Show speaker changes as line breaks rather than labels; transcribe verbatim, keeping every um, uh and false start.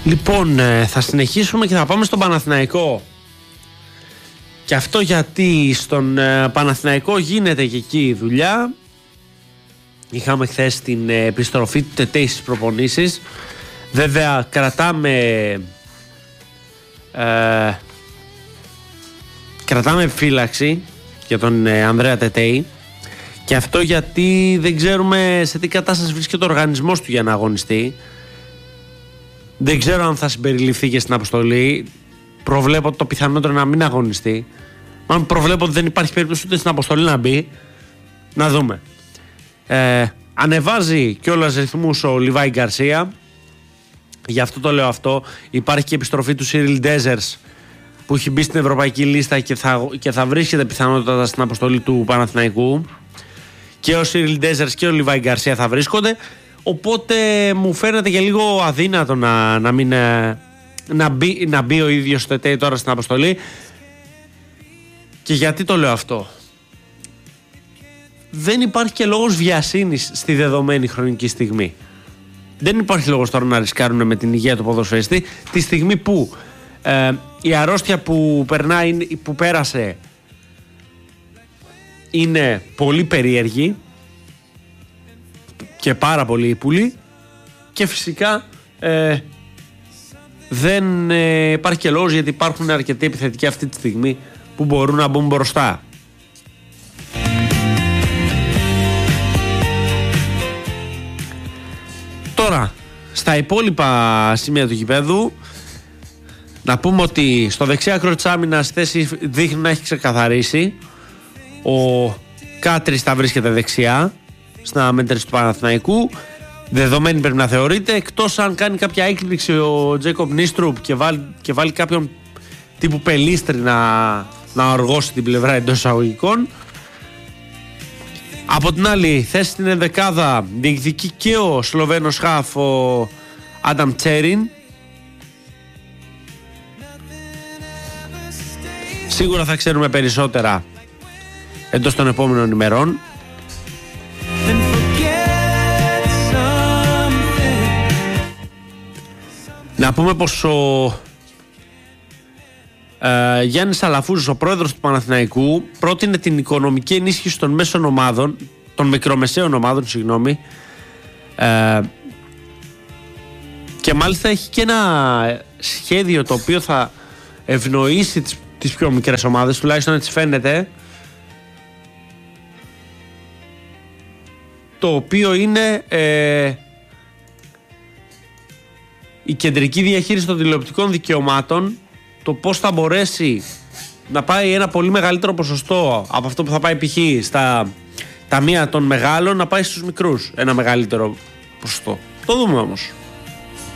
Λοιπόν, θα συνεχίσουμε και θα πάμε στον Παναθηναϊκό. Και αυτό γιατί στον Παναθηναϊκό γίνεται και εκεί η δουλειά. Είχαμε χθες την επιστροφή του Τετέι στις προπονήσεις. Βέβαια κρατάμε ε, Κρατάμε φύλαξη για τον ε, Ανδρέα Τετέι. Και αυτό γιατί δεν ξέρουμε σε τι κατάσταση βρίσκεται ο οργανισμός του για να αγωνιστεί. Δεν ξέρω αν θα συμπεριληφθεί και στην αποστολή. Προβλέπω το πιθανότερο να μην αγωνιστεί. Αν προβλέπω ότι δεν υπάρχει περίπτωση ούτε στην αποστολή να μπει. Να δούμε. Ε, ανεβάζει κιόλας ρυθμούς ο Λιβάη Γκαρσία. Γι' αυτό το λέω αυτό. Υπάρχει και επιστροφή του Σίριλ Ντέζερς που έχει μπει στην ευρωπαϊκή λίστα και θα, και θα βρίσκεται πιθανότατα στην αποστολή του Παναθηναϊκού. Και ο Σίριλ Ντέζερς και ο Λιβάη Γκαρσία θα βρίσκονται. Οπότε μου φαίνεται και λίγο αδύνατο να, να, μην, να, μπει, να μπει ο ίδιος το Τετέι τώρα στην αποστολή. Και γιατί το λέω αυτό? Δεν υπάρχει και λόγος βιασύνης στη δεδομένη χρονική στιγμή. Δεν υπάρχει λόγος τώρα να ρισκάρουν με την υγεία του ποδοσφαιριστή τη στιγμή που ε, η αρρώστια που, περνάει, που πέρασε είναι πολύ περίεργη και πάρα πολύ ύπουλη και φυσικά ε, δεν ε, υπάρχει και λόγος γιατί υπάρχουν αρκετοί επιθετικοί αυτή τη στιγμή που μπορούν να μπουν μπροστά. Τώρα, στα υπόλοιπα σημεία του γηπέδου να πούμε ότι στο δεξιά άκρο της άμυνας θέση δείχνει να έχει ξεκαθαρίσει. Ο Κάτρης θα βρίσκεται δεξιά στα μέτρηση του Παναθηναϊκού. Δεδομένη πρέπει να θεωρείται, εκτός αν κάνει κάποια έκπληξη ο Τζέικοπ Νίστρουπ και βάλει, και βάλει κάποιον τύπου Πελίστρη να, να οργώσει την πλευρά εντός εισαγωγικών. Από την άλλη θέση στην ενδεκάδα διεκδικεί και ο Σλοβαίνος χαφ ο Άνταμ Τσέριν. Σίγουρα θα ξέρουμε περισσότερα εντός των επόμενων ημερών. Να πούμε πως ο ε, Γιάννης Αλαφούζος, ο πρόεδρος του Παναθηναϊκού, πρότεινε την οικονομική ενίσχυση των μέσων ομάδων, των μικρομεσαίων ομάδων, συγγνώμη, ε, και μάλιστα έχει και ένα σχέδιο το οποίο θα ευνοήσει τις, τις πιο μικρές ομάδες, τουλάχιστον έτσι φαίνεται, το οποίο είναι ε, η κεντρική διαχείριση των τηλεοπτικών δικαιωμάτων, το πώς θα μπορέσει να πάει ένα πολύ μεγαλύτερο ποσοστό από αυτό που θα πάει π.χ. στα ταμεία των μεγάλων να πάει στους μικρούς ένα μεγαλύτερο ποσοστό. Το δούμε όμως.